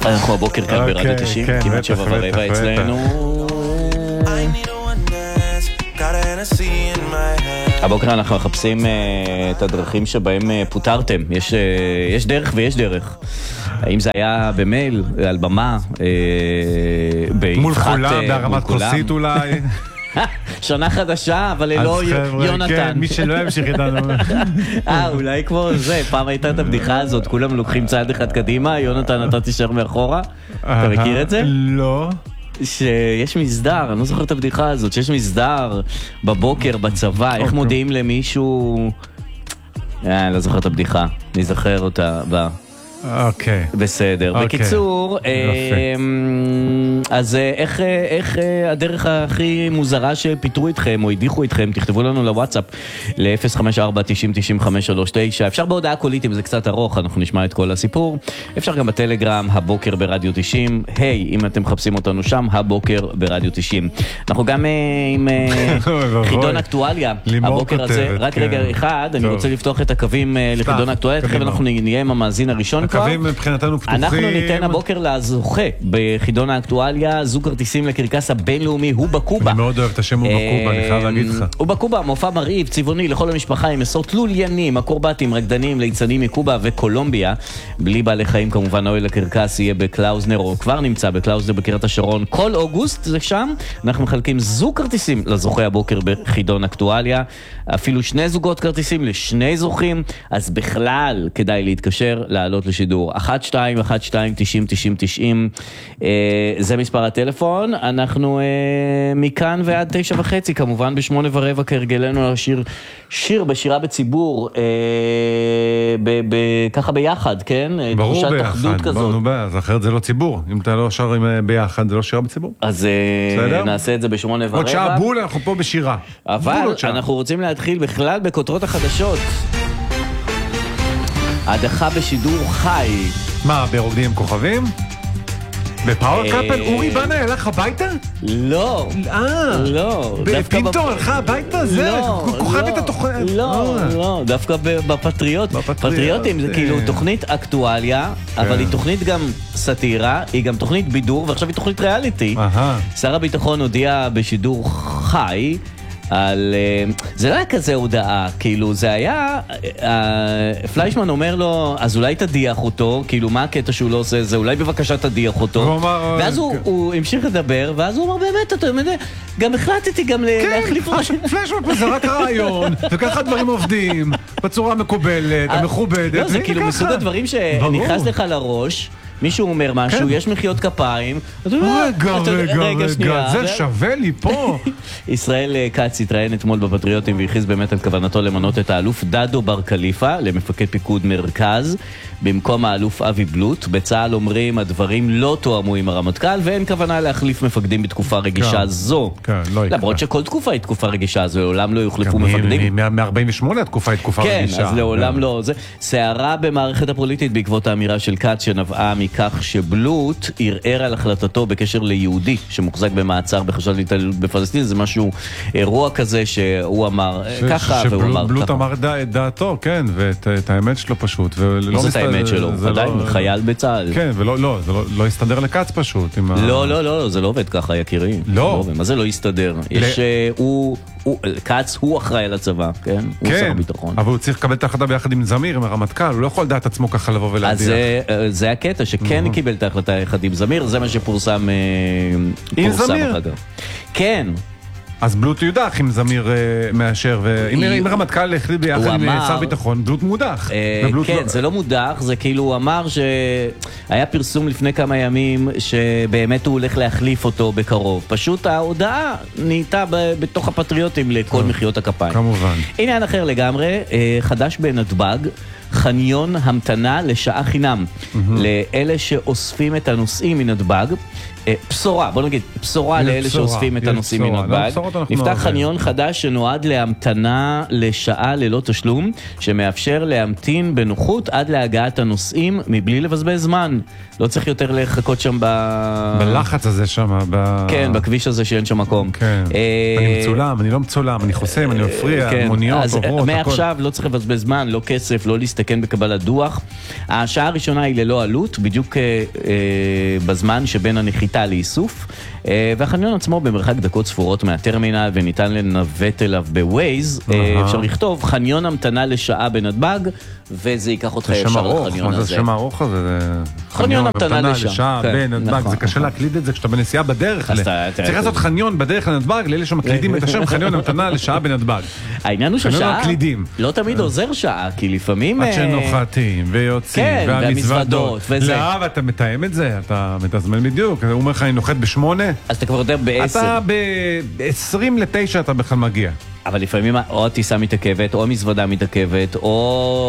אנחנו הבוקר כאן ברדיו 90, כמעט 7:15 אצלנו. הבוקר אנחנו מחפשים את הדרכים שבהם פוטרתם. יש דרך ויש דרך. האם זה היה במייל, על במה, מול כולם, בהרמת כוסית אולי? שנה חדשה, אבל ללא יונתן. כן, מי שלא ימשיך איתנו. אולי כמו זה, פעם הייתה את הבדיחה הזאת, כולם לוקחים צעד אחד קדימה, יונתן אתה תישאר מאחורה. אתה מכיר את זה? לא. שיש מסדר, אני לא זוכר את הבדיחה הזאת, שיש מסדר בבוקר בצבא, איך מודיעים למישהו... לא זוכר את הבדיחה, אני זוכר אותה אוקיי. בסדר. בקיצור, אז איך הדרך הכי מוזרה שפיתרו איתכם או הדיחו איתכם, תכתבו לנו לוואטסאפ ל-054-90-9539. אפשר בהודעה קולית אם זה קצת ארוך, אנחנו נשמע את כל הסיפור. אפשר גם בטלגרם, הבוקר ברדיו 90. היי, אם אתם מחפשים אותנו שם, הבוקר ברדיו 90. אנחנו גם עם חידון אקטואליה הבוקר הזה. רק רגע אחד, אני רוצה לפתוח את הקווים לחידון אקטואליה. תכף אנחנו נהיה עם המאזין הראשון. הקווים מבחינתנו פתוחים. אנחנו ניתן הבוקר לזוכה בחידון האקטואליה זוג כרטיסים לקרקס הבינלאומי הובה קובה. אני מאוד אוהב את השם הובה קובה, אני חייב להגיד לך. הובה קובה, מופע מרהיב, צבעוני לכל המשפחה עם מסעות לוליינים, אקרובטים, רקדנים, ליצנים מקובה וקולומביה. בלי בעלי חיים כמובן, האוהל הקרקס יהיה בקלאוזנר, או כבר נמצא בקלאוזנר בקריית השרון. כל אוגוסט זה שם. אנחנו מחלקים זוג כרטיסים לזוכה הבוקר בחידון אקטואליה. אפילו שני זוגות כרטיסים לשני זוכים. אז בכלל כדאי להתקשר, לעלות לשידור 12-12-90-90-90. זה מספר הטלפון. אנחנו מכאן ועד 9:30, כמובן ב8:15 כהרגלנו לשיר שיר בשירה בציבור, ככה ביחד, כן? ברור ביחד, נו אז אחרת זה לא ציבור. אם אתה לא שר ביחד זה לא שירה בציבור. אז נעשה את זה ב8:15. עוד שעה בול, אנחנו פה בשירה. אבל אנחנו רוצים להתחיל בכלל בכותרות החדשות. הדחה בשידור חי. מה, ברוקדים עם כוכבים? בפאוור קאפל אורי בנה הלך הביתה? לא. לא. בפינטו הלכה הביתה? זה כוכבת התוכנית. לא, דווקא בפטריוט. פטריוטים זה כאילו תוכנית אקטואליה, אבל היא תוכנית גם סאטירה, היא גם תוכנית בידור, ועכשיו היא תוכנית ריאליטי. שר הביטחון הודיע בשידור חי על... זה לא היה כזה הודעה, כאילו זה היה... פליישמן אומר לו, אז אולי תדיח אותו, כאילו מה הקטע שהוא לא עושה זה, אולי בבקשה תדיח אותו. ואז הוא המשיך לדבר, ואז הוא אמר באמת, אתה יודע, גם החלטתי גם להחליף... כן, פליישמן זה רק רעיון, וככה דברים עובדים, בצורה מקובלת, המכובדת. לא, זה כאילו מסוג הדברים שנכנס לך לראש, מישהו אומר משהו, יש מחיאות כפיים. רגע, זה שווה לי פה. ישראל כץ התראיין אתמול בפטריוטים והכריז באמת על כוונתו למנות את האלוף דדו בר קליפה למפקד פיקוד מרכז במקום האלוף אבי בלוט. בצה"ל אומרים הדברים לא תואמו עם הרמטכ"ל ואין כוונה להחליף מפקדים בתקופה רגישה זו. למרות שכל תקופה היא תקופה רגישה, אז לעולם לא יוחלפו מפקדים. מ-48 התקופה היא תקופה רגישה. כן, אז לעולם לא. סערה במערכת הפוליטית בעקבות האמירה של כץ שנבעה מכך שבלוט ערער על החלטתו בקשר ליהודי שמוחזק במעצר בחשד להתעללות בפלסטין. זה משהו, אירוע כזה שהוא אמר ככה והוא אמר ככה. שבלוט אמר את דעתו, כן, ואת האמת שלו פשוט. זאת האמת שלו, עדיין חייל בצה"ל. כן, ולא, זה לא יסתדר לקץ פשוט. לא, זה לא עובד ככה, יקירי. לא. מה זה לא יסתדר? קץ הוא אחראי על הצבא, כן? הוא שר הביטחון. אבל הוא צריך לקבל את ההחלטה ביחד עם זמיר, עם הרמטכ"ל, הוא לא יכול לדעת עצמו ככה לבוא ולהדיח. אז זה הקטע, שכן קיבל את ההחלטה יחד עם זמיר, זה מה שפורסם עם זמיר? כן. אז בלוט יודח אם זמיר מאשר, ואם הרמטכ"ל החליט ביחד עם שר ביטחון, בלוט מודח. כן, זה לא מודח, זה כאילו הוא אמר שהיה פרסום לפני כמה ימים שבאמת הוא הולך להחליף אותו בקרוב. פשוט ההודעה נהייתה בתוך הפטריוטים לכל מחיאות הכפיים. כמובן. עניין אחר לגמרי, חדש בנתב"ג, חניון המתנה לשעה חינם לאלה שאוספים את הנוסעים מנתב"ג. בשורה, בוא נגיד, בשורה לאלה שאוספים את הנוסעים מנתב"ג. נפתח חניון חדש שנועד להמתנה לשעה ללא תשלום, שמאפשר להמתין בנוחות עד להגעת הנוסעים מבלי לבזבז זמן. לא צריך יותר לחכות שם בלחץ הזה שם. כן, בכביש הזה שאין שם מקום. אני מצולם, אני לא מצולם, אני חוסם, אני מפריע, מוניות, עוברות. מעכשיו לא צריך לבזבז זמן, לא כסף, לא להסתכל להזדקן בקבלת דוח. השעה הראשונה היא ללא עלות, בדיוק בזמן שבין הנחיתה לאיסוף, והחניון עצמו במרחק דקות ספורות מהטרמינל, וניתן לנווט אליו בווייז. אפשר לכתוב חניון המתנה לשעה בנתב"ג, וזה ייקח אותך ישר לחניון הזה. מה זה שם ארוך הזה? חניון המתנה לשעה בנתב"ג, זה קשה להקליד את זה כשאתה בנסיעה בדרך. צריך לעשות חניון בדרך לנתב"ג, לאלה שמקלידים את השם חניון המתנה לשעה בנתב"ג. העניין הוא ששעה לא תמיד עוזר שעה, כי לפעמים... עד שנוחתים ויוצאים, והמזוודות. לא, ואתה מתאם את זה, אתה מתזמן בדיוק. הוא אומר לך, אני נוחת ב8, אז אתה כבר יודע ב10. אתה ב20:09 אתה בכלל מגיע. אבל לפעמים או הטיסה מתעכבת, או המזוודה מתעכבת, או